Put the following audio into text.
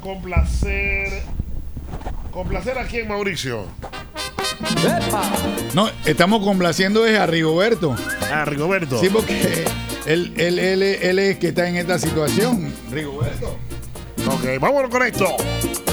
complacer. ¿Complacer a quién, Mauricio? No, estamos complaciendo a Rigoberto. A Rigoberto. Sí, porque él es que está en esta situación, Rigoberto. Ok, vámonos con esto.